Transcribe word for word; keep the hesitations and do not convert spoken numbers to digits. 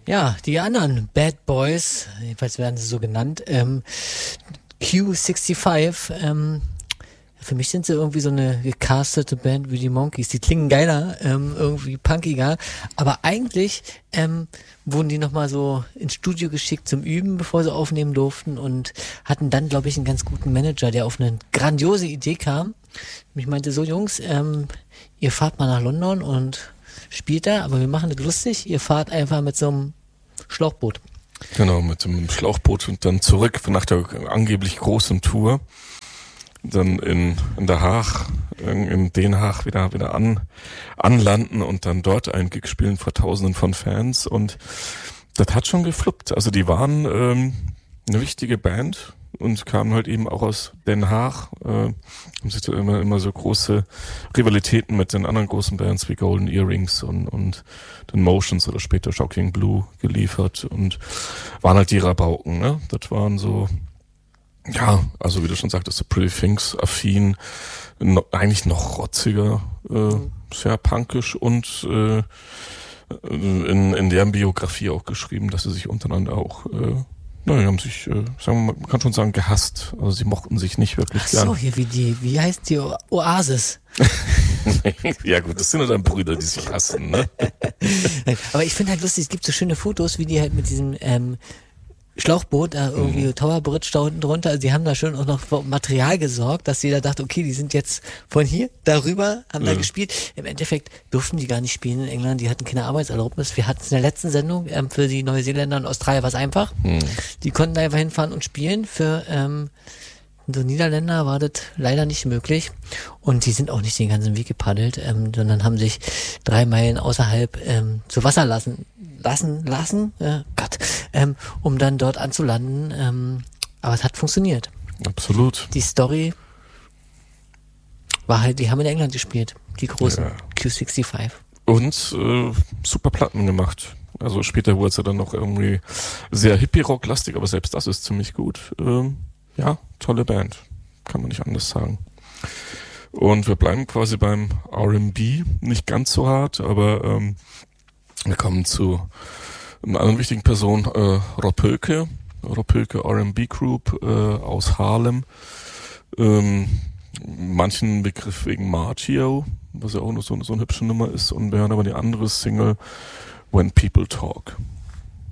Ja, die anderen Bad Boys, jedenfalls werden sie so genannt, ähm, Q sechsundsiebzig, ähm, für mich sind sie irgendwie so eine gecastete Band wie die Monkeys. Die klingen geiler, ähm, irgendwie punkiger. Aber eigentlich ähm, wurden die nochmal so ins Studio geschickt zum Üben, bevor sie aufnehmen durften und hatten dann, glaube ich, einen ganz guten Manager, der auf eine grandiose Idee kam. Ich meinte, so Jungs, ähm, ihr fahrt mal nach London und spielt da, aber wir machen das lustig. Ihr fahrt einfach mit so einem Schlauchboot. Genau, mit so einem Schlauchboot und dann zurück nach der angeblich großen Tour. Dann in, in Der Haag, in Den Haag wieder, wieder an, anlanden und dann dort einen Gig spielen vor Tausenden von Fans und das hat schon gefluppt. Also die waren ähm, eine wichtige Band und kamen halt eben auch aus Den Haag, äh, haben sich so immer, immer so große Rivalitäten mit den anderen großen Bands wie Golden Earrings und, und den Motions oder später Shocking Blue geliefert und waren halt die Rabauken, ne? Das waren so, ja, also wie du schon sagtest, so Pretty Things affin, no, eigentlich noch rotziger, äh, mhm. sehr punkisch und äh, in, in deren Biografie auch geschrieben, dass sie sich untereinander auch, äh, naja, haben sich, äh, sagen wir mal, man kann schon sagen, gehasst. Also sie mochten sich nicht wirklich Ach gern. so, hier wie die, wie heißt die O- Oasis? Ja gut, das sind ja dann Brüder, die sich hassen, ne? Aber ich finde halt lustig, es gibt so schöne Fotos, wie die halt mit diesem ähm, Schlauchboot, da irgendwie mhm. Tower Bridge da unten drunter, also die haben da schon auch noch für Material gesorgt, dass jeder dachte, okay, die sind jetzt von hier darüber, haben ja. da gespielt. Im Endeffekt durften die gar nicht spielen in England, die hatten keine Arbeitserlaubnis. Wir hatten es in der letzten Sendung ähm, für die Neuseeländer und Australier war es einfach. Mhm. Die konnten da einfach hinfahren und spielen. Für ähm, so Niederländer war das leider nicht möglich und die sind auch nicht den ganzen Weg gepaddelt, ähm, sondern haben sich drei Meilen außerhalb ähm, zu Wasser lassen, lassen, lassen, äh, Gott, ähm, um dann dort anzulanden. Ähm, aber es hat funktioniert. Absolut. Die Story war halt, die haben in England gespielt, die großen ja. Q sechsundsiebzig. Und äh, super Platten gemacht. Also später wurde es ja dann noch irgendwie sehr Hippie-Rock-lastig, aber selbst das ist ziemlich gut. Ähm, Ja, tolle Band. Kann man nicht anders sagen. Und wir bleiben quasi beim R and B. Nicht ganz so hart, aber ähm, wir kommen zu einer anderen wichtigen Person, äh, Rob Hoeke. Rob Hoeke R and B Group äh, aus Harlem. Ähm, manchen Begriff wegen Margio, was ja auch noch so, so eine hübsche Nummer ist. Und wir hören aber die andere Single, When People Talk.